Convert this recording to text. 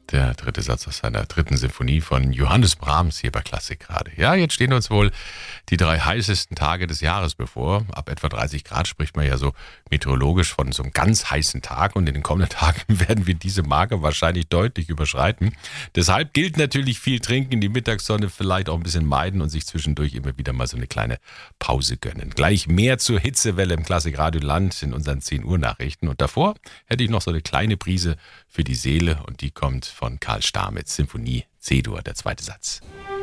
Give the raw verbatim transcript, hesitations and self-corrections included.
Der dritte Satz aus seiner dritten Sinfonie von Johannes Brahms hier bei Klassik gerade. Ja, jetzt stehen uns wohl die drei heißesten Tage des Jahres bevor. Ab etwa dreißig Grad spricht man ja so meteorologisch von so einem ganz heißen Tag. Und in den kommenden Tagen werden wir diese Marke wahrscheinlich deutlich überschreiten. Deshalb gilt natürlich viel trinken, die Mittagssonne vielleicht auch ein bisschen meiden und sich zwischendurch immer wieder mal so eine kleine Pause gönnen. Gleich mehr zur Hitzewelle im Klassik Radio Land in unseren zehn Uhr Nachrichten. Und davor hätte ich noch so eine kleine Prise für die Seele und die kommt von Karl Stamitz, Sinfonie C-Dur, der zweite Satz.